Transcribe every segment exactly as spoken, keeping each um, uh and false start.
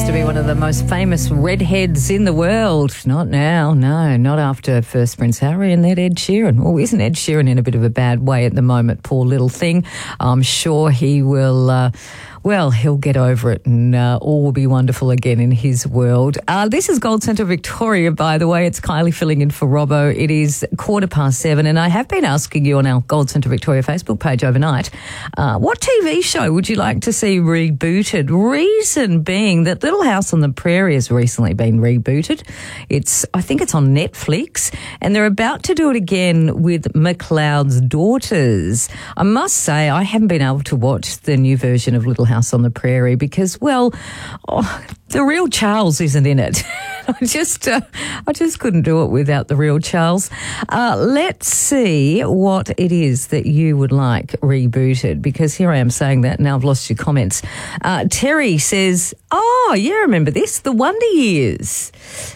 used to be one of the most famous redheads in the world. Not now, no, not after first Prince Harry and then Ed Sheeran. Oh, isn't Ed Sheeran in a bit of a bad way at the moment, poor little thing? I'm sure he will... Uh, Well, he'll get over it and uh, all will be wonderful again in his world. Uh, this is Gold Centre Victoria, by the way. It's Kylie filling in for Robbo. It is quarter past seven and I have been asking you on our Gold Centre Victoria Facebook page overnight, uh, what T V show would you like to see rebooted? Reason being that Little House on the Prairie has recently been rebooted. It's, I think it's on Netflix and they're about to do it again with McLeod's Daughters. I must say I haven't been able to watch the new version of Little House on the Prairie because, well, oh, the real Charles isn't in it. I just, uh, I just couldn't do it without the real Charles. Uh, let's see what it is that you would like rebooted, because here I am saying that now I've lost your comments. Uh, Terry says, "Oh, yeah, remember this? The Wonder Years."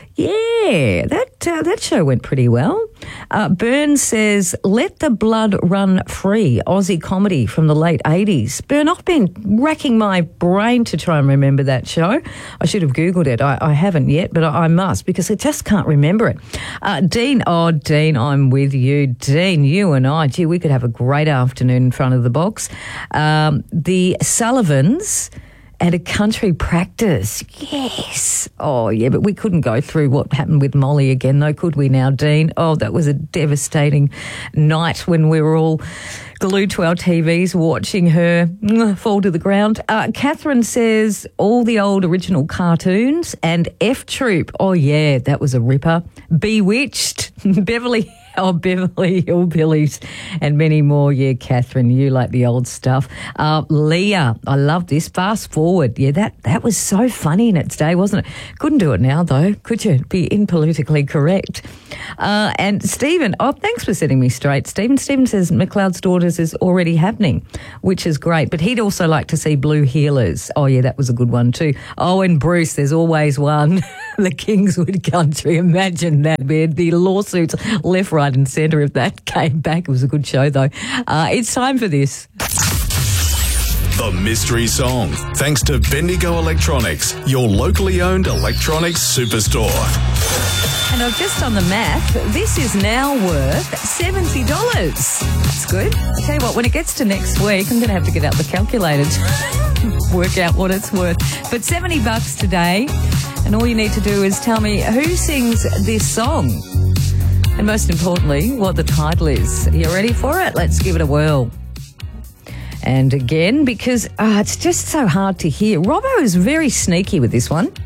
Yeah, that uh, that show went pretty well. Uh, Byrne says, "Let the Blood Run Free," Aussie comedy from the late eighties. Byrne, I've been racking my brain to try and remember that show. I should have Googled it. I, I haven't yet, but I, I must, because I just can't remember it. Uh, Dean, oh, Dean, I'm with you. Dean, you and I, gee, we could have a great afternoon in front of the box. Um, the Sullivans... and a country practice. Yes. Oh, yeah, but we couldn't go through what happened with Molly again, though, could we now, Dean? Oh, that was a devastating night when we were all glued to our T Vs watching her fall to the ground. Uh, Catherine says all the old original cartoons and F Troop. Oh, yeah, that was a ripper. Bewitched. Beverly Oh, Beverly Hillbillies and many more. Yeah, Catherine, you like the old stuff. Uh, Leah, I love this. Fast Forward. Yeah, that, that was so funny in its day, wasn't it? Couldn't do it now, though, could you? Be impolitically correct. Uh, and Stephen, oh, thanks for setting me straight. Stephen, Stephen says McLeod's Daughters is already happening, which is great. But he'd also like to see Blue Heelers. Oh, yeah, that was a good one too. Oh, and Bruce, there's always one. The Kingswood Country. Imagine that. The lawsuits left, right and centre if that came back. It was a good show, though. Uh, it's time for this. The Mystery Song. Thanks to Bendigo Electronics, your locally owned electronics superstore. And I've just done the math. This is now worth seventy dollars. That's good. I'll tell you what, when it gets to next week, I'm going to have to get out the calculator to work out what it's worth. But seventy bucks today, and all you need to do is tell me who sings this song. And most importantly, what the title is. Are you ready for it? Let's give it a whirl. And again, because uh, it's just so hard to hear. Robbo is very sneaky with this one.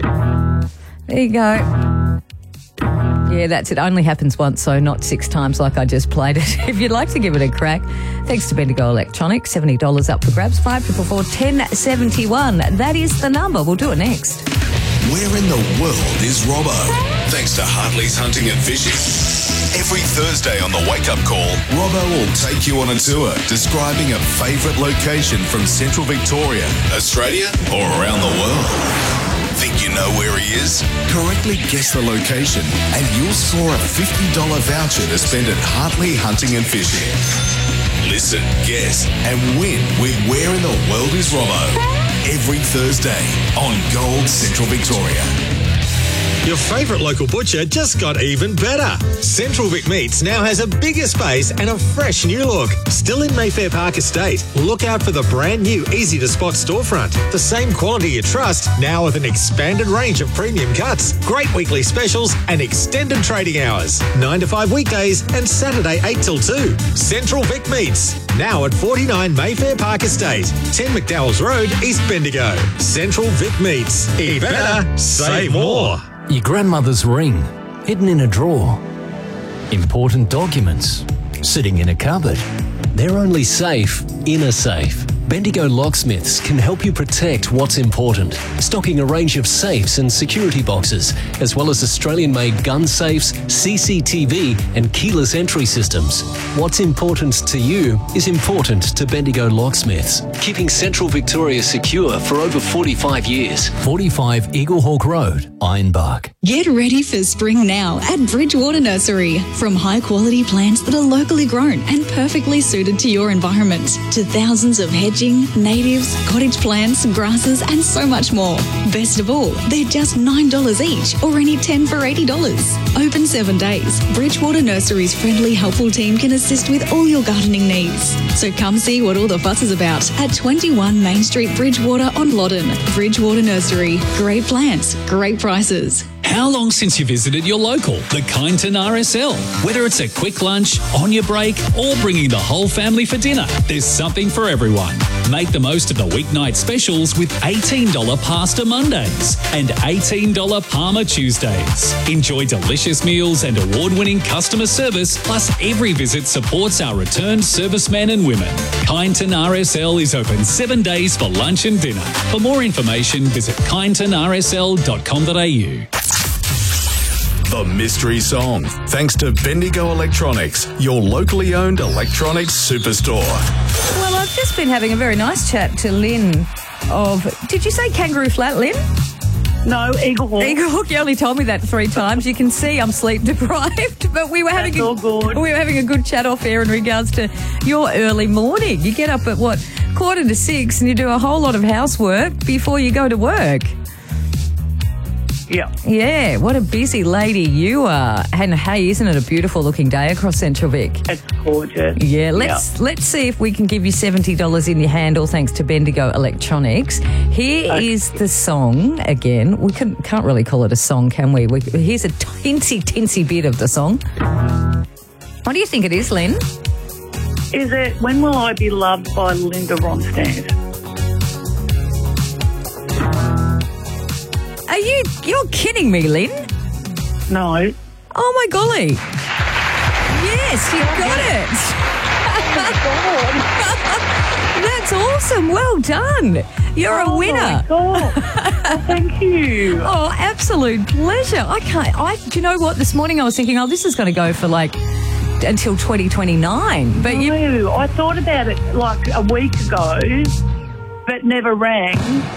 There you go. Yeah, that's it. Only happens once, so not six times like I just played it. If you'd like to give it a crack, thanks to Bendigo Electronics, seventy dollars up for grabs, five four four, one oh seven one. That is the number. We'll do it next. Where in the world is Robbo? Thanks to Hartley's Hunting and Fishing. Every Thursday on the Wake Up Call, Robbo will take you on a tour describing a favourite location from Central Victoria, Australia or around the world. Think you know where he is? Correctly guess the location and you'll score a fifty dollars voucher to spend at Hartley Hunting and Fishing. Listen, guess and win with Where in the World is Robbo? Every Thursday on Gold Central Victoria. Your favourite local butcher just got even better. Central Vic Meats now has a bigger space and a fresh new look. Still in Mayfair Park Estate. Look out for the brand new easy-to-spot storefront. The same quality you trust, now with an expanded range of premium cuts, great weekly specials and extended trading hours. nine to five weekdays and Saturday eight till two. Central Vic Meats, now at forty-nine Mayfair Park Estate, ten McDowell's Road, East Bendigo. Central Vic Meats. Eat better, save more. Your grandmother's ring, hidden in a drawer. Important documents, sitting in a cupboard. They're only safe in a safe. Bendigo Locksmiths can help you protect what's important, stocking a range of safes and security boxes, as well as Australian-made gun safes, C C T V and keyless entry systems. What's important to you is important to Bendigo Locksmiths, keeping Central Victoria secure for over forty-five years. forty-five Eaglehawk Road, Ironbark. Get ready for spring now at Bridgewater Nursery. From high-quality plants that are locally grown and perfectly suited to your environment, to thousands of hedge staging, natives, cottage plants, grasses and so much more. Best of all, they're just nine dollars each or any ten for eighty dollars. Open seven days. Bridgewater Nursery's friendly, helpful team can assist with all your gardening needs. So come see what all the fuss is about at twenty-one Main Street, Bridgewater on Loddon. Bridgewater Nursery. Great plants, great prices. How long since you visited your local, the Kyneton R S L? Whether it's a quick lunch, on your break, or bringing the whole family for dinner, there's something for everyone. Make the most of the weeknight specials with eighteen dollars Pasta Mondays and eighteen dollars Parma Tuesdays. Enjoy delicious meals and award-winning customer service, plus every visit supports our returned servicemen and women. Kyneton R S L is open seven days for lunch and dinner. For more information, visit kyneton r s l dot com dot a u. The Mystery Song, thanks to Bendigo Electronics, your locally owned electronics superstore. Well, I've just been having a very nice chat to Lynn of, did you say Kangaroo Flat, Lynn? No, Eagle Hawk. Eagle Hawk, you only told me that three times. You can see I'm sleep deprived, but we were having That's a, all good. we were having a good chat off air in regards to your early morning. You get up at what, quarter to six, and you do a whole lot of housework before you go to work. Yeah. Yeah, what a busy lady you are. And hey, isn't it a beautiful looking day across Central Vic? It's gorgeous. Yeah, let's Yeah. let's see if we can give you seventy dollars in your hand, all thanks to Bendigo Electronics. Here Okay. is the song again. We can, can't really call it a song, can we? we? Here's a tinsy, tinsy bit of the song. What do you think it is, Lynn? Is it When Will I Be Loved by Linda Ronstadt? Are you, you're kidding me, Lynn? No. Oh my golly. Yes, you got it. That's awesome. Well done. You're a winner. Oh, my God. Oh, thank you. Oh, absolute pleasure. I can't, I, do you know what? This morning I was thinking, oh, this is going to go for like until twenty twenty-nine. But you, No, I thought about it like a week ago, but never rang.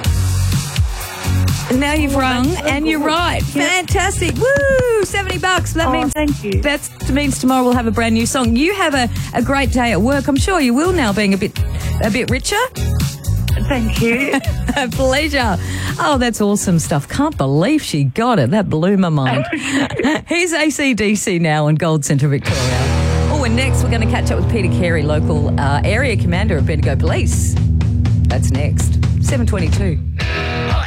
now you've rung and you're right. Fantastic. Woo! seventy bucks. That Oh, means thank you. That means tomorrow we'll have a brand new song. You have a, a great day at work. I'm sure you will now, being a bit a bit richer. Thank you. A pleasure. Oh, that's awesome stuff. Can't believe she got it. That blew my mind. Here's A C D C now in Gold Centre, Victoria. Oh, and next we're going to catch up with Peter Carey, local uh, area commander of Bendigo Police. That's next. seven twenty-two.